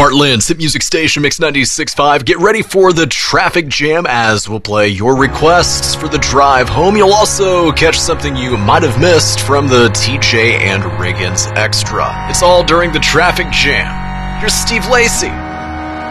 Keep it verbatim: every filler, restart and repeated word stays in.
Heartland's hit music station, Mix ninety-six point five. Get ready for the traffic jam as we'll play your requests for the drive home. You'll also catch something you might have missed from the T J and Riggins Extra. It's all during the traffic jam. Here's Steve Lacy.